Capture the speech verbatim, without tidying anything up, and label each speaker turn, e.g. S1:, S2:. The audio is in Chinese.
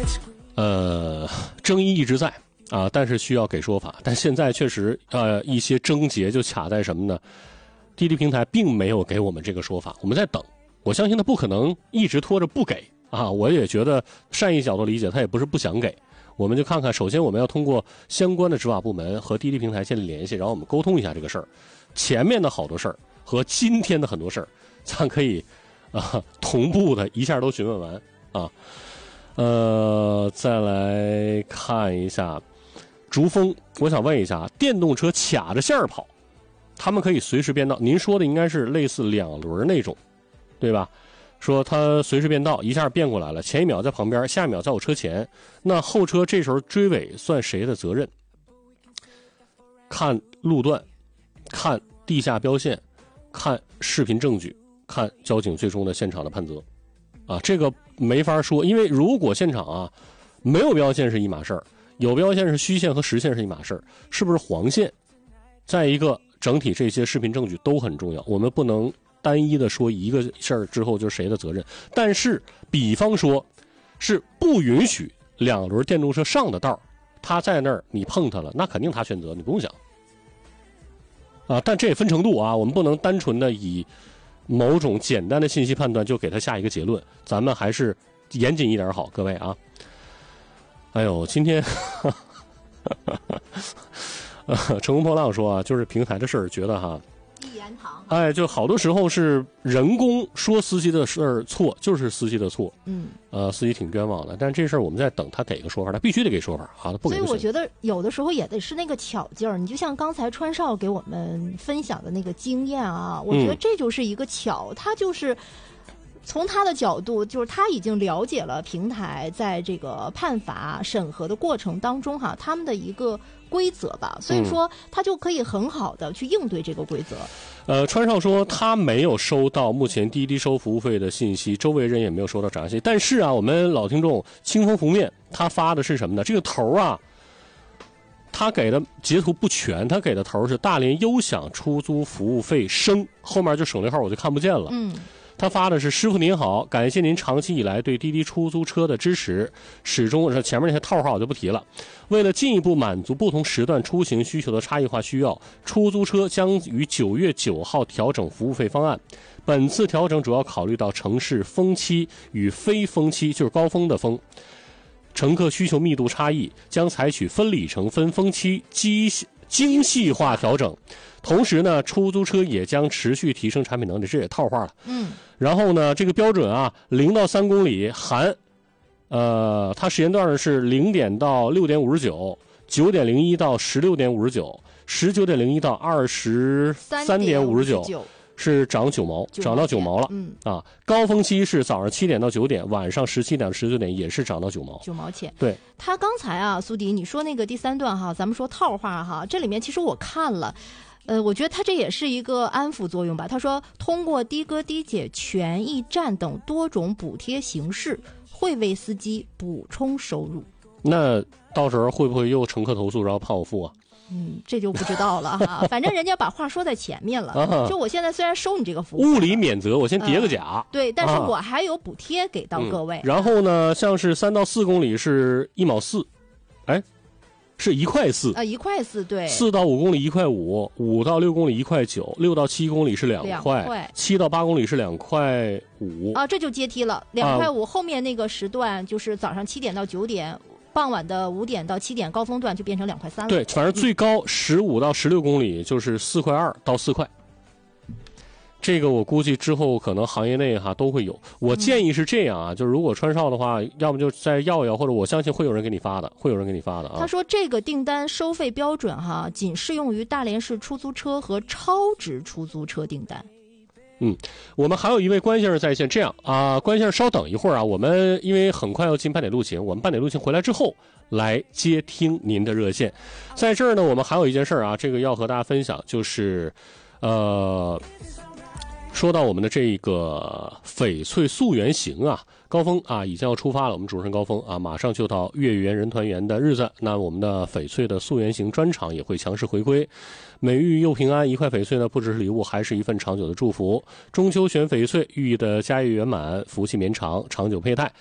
S1: 呃，争议一直在啊，但是需要给说法。但现在确实呃一些症结就卡在什么呢？滴滴平台并没有给我们这个说法，我们在等。我相信他不可能一直拖着不给啊，我也觉得善意角度理解，他也不是不想给。我们就看看，首先我们要通过相关的执法部门和滴滴平台建立联系，然后我们沟通一下这个事儿。前面的好多事儿和今天的很多事儿，咱可以啊同步的一下都询问完啊。呃，再来看一下竹峰，我想问一下，电动车卡着线儿跑，他们可以随时变道，您说的应该是类似两轮那种，对吧？说他随时变道，一下变过来了，前一秒在旁边，下一秒在我车前，那后车这时候追尾算谁的责任？看路段，看地下标线，看视频证据，看交警最终的现场的判责啊，这个没法说，因为如果现场啊没有标线是一码事儿，有标线是虚线和实线是一码事儿，是不是黄线？再一个，整体这些视频证据都很重要，我们不能单一的说一个事儿之后就是谁的责任。但是比方说是不允许两轮电动车上的道，他在那儿你碰他了，那肯定他全责，你不用想啊。但这也分程度啊，我们不能单纯的以某种简单的信息判断就给他下一个结论，咱们还是严谨一点好，各位啊。哎呦，今天呃，乘风破浪说啊，就是平台的事儿，觉得哈，
S2: 一言堂。
S1: 哎，就好多时候是人工说司机的事儿错，就是司机的错。
S2: 嗯，
S1: 呃，司机挺冤枉的，但这事儿我们在等他给个说法，他必须得给说法啊，他不给不行。
S2: 所以我觉得有的时候也得是那个巧劲儿。你就像刚才川少给我们分享的那个经验啊，我觉得这就是一个巧，他就是从他的角度，就是他已经了解了平台在这个判罚审核的过程当中哈，他们的一个规则吧，所以说他就可以很好的去应对这个规则。
S1: 呃，川少说他没有收到目前滴滴收服务费的信息，周围人也没有收到涨价信息。但是啊，我们老听众清风拂面，他发的是什么呢？这个头啊，他给的截图不全，他给的头是大连优享出租服务费升，后面就省略号我就看不见了。
S2: 嗯。
S1: 他发的是师傅您好，感谢您长期以来对滴滴出租车的支持，始终前面那些套话我就不提了。为了进一步满足不同时段出行需求的差异化需要，出租车将于九月九号调整服务费方案。本次调整主要考虑到城市峰期与非峰期，就是高峰的峰，乘客需求密度差异，将采取分里程分峰期机精细化调整。同时呢，出租车也将持续提升产品能力，这也套话了。
S2: 嗯。
S1: 然后呢，这个标准啊，零到三公里含，呃，它时间段呢是零点到六点五十九，九点零一到十六点五十九，十九点零一到二十三点五十九，是涨九毛，涨到九毛了。
S2: 嗯
S1: 啊，高峰期是早上七点到九点，晚上十七点到十九点也是涨到九毛，
S2: 九毛钱。
S1: 对，
S2: 他刚才啊，苏迪，你说那个第三段哈，咱们说套话哈，这里面其实我看了。呃，我觉得他这也是一个安抚作用吧。他说，通过的哥滴姐权益站等多种补贴形式，会为司机补充收入。
S1: 那到时候会不会又乘客投诉，然后判我付啊？
S2: 嗯，这就不知道了哈。反正人家把话说在前面了，啊、就我现在虽然收你这个服务，
S1: 物理免责，我先叠个甲、
S2: 呃。对，但是我还有补贴给到各位。
S1: 啊嗯、然后呢，像是三到四公里是一毛四，哎。是一块四
S2: 啊，一块四，对。
S1: 四到五公里一块五，五到六公里一块九，六到七公里是两块，七到八公里是两块五
S2: 啊，这就阶梯了，两块五。后面那个时段就是早上七点到九点，傍晚的五点到七点，高峰段就变成两块三了。
S1: 对，反正最高十五到十六公里就是四块二到四块。这个我估计之后可能行业内哈都会有。我建议是这样啊，嗯、就是如果川少的话，要么就再要一要，或者我相信会有人给你发的，会有人给你发的啊。
S2: 他说这个订单收费标准哈，仅适用于大连市出租车和超值出租车订单。
S1: 嗯，我们还有一位关先生在线，这样啊，关先生稍等一会儿啊，我们因为很快要进半点路情，我们半点路情回来之后来接听您的热线。在这儿呢，我们还有一件事啊，这个要和大家分享，就是呃。说到我们的这个翡翠溯源行啊，高峰啊已经要出发了，我们主持人高峰啊马上就到月圆人团圆的日子，那我们的翡翠的溯源行专场也会强势回归。美玉又平安，一块翡翠呢不只是礼物，还是一份长久的祝福。中秋选翡翠，寓意的家业圆满，福气绵长，长久佩戴。